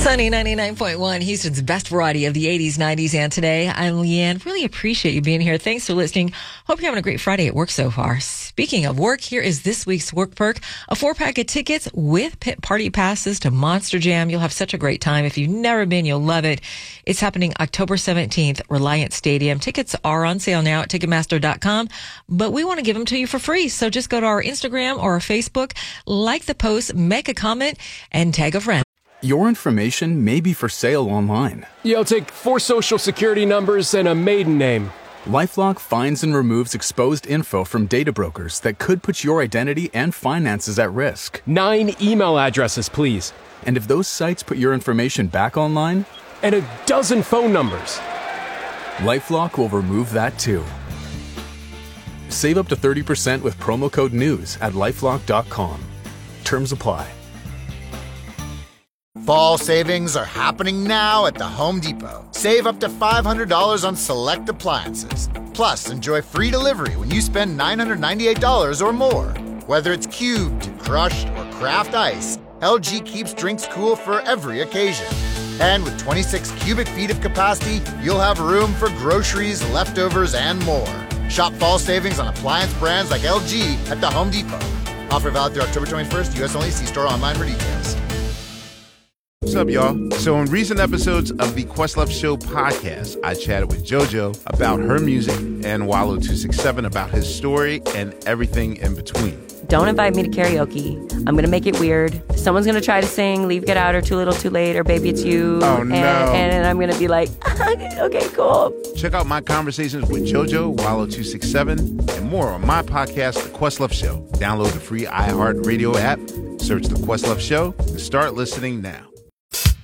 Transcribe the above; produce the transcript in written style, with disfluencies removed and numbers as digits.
Sunny 99.1, Houston's best variety of the 80s, 90s, and today. I'm Leanne. Really appreciate you being here. Thanks for listening. Hope you're having a great Friday at work so far. Speaking of work, here is this week's work perk. A 4-pack of tickets with pit party passes to Monster Jam. You'll have such a great time. If you've never been, you'll love it. It's happening October 17th, Reliant Stadium. Tickets are on sale now at Ticketmaster.com, but we want to give them to you for free. So just go to our Instagram or our Facebook, like the post, make a comment, and tag a friend. Your information may be for sale online. Yeah, I'll take 4 social security numbers and a maiden name. LifeLock finds and removes exposed info from data brokers that could put your identity and finances at risk. 9 email addresses, please. And if those sites put your information back online? And a dozen phone numbers. LifeLock will remove that too. Save up to 30% with promo code NEWS at LifeLock.com. Terms apply. Fall savings are happening now at the Home Depot. Save up to $500 on select appliances. Plus, enjoy free delivery when you spend $998 or more. Whether it's cubed, crushed, or craft ice, LG keeps drinks cool for every occasion. And with 26 cubic feet of capacity, you'll have room for groceries, leftovers, and more. Shop fall savings on appliance brands like LG at the Home Depot. Offer valid through October 21st, U.S. only. See store online for details. What's up, y'all? So in recent episodes of the Questlove Show podcast, I chatted with JoJo about her music and Wallo267 about his story and everything in between. Don't invite me to karaoke. I'm going to make it weird. Someone's going to try to sing Leave, Get Out, or Too Little, Too Late, or Baby It's You. Oh, no. And I'm going to be like, okay, cool. Check out my conversations with JoJo, Wallo267, and more on my podcast, The Questlove Show. Download the free iHeartRadio app, search The Questlove Show, and start listening now.